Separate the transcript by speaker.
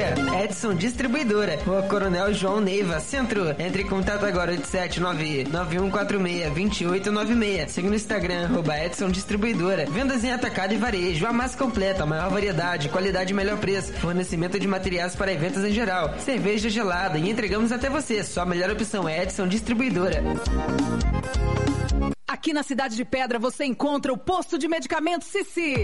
Speaker 1: Edson Distribuidora, Rua Coronel João Neiva, Centro. Entre em contato agora, 879-9146-2896. Siga no Instagram, @Edson Distribuidora. Vendas em atacado e varejo, a mais completa, a maior variedade, qualidade e melhor preço. Fornecimento de materiais para eventos em geral. Cerveja gelada e entregamos até você. Sua melhor opção é Edson Distribuidora.
Speaker 2: Aqui na Cidade de Pedra você encontra o posto de medicamentos Cici.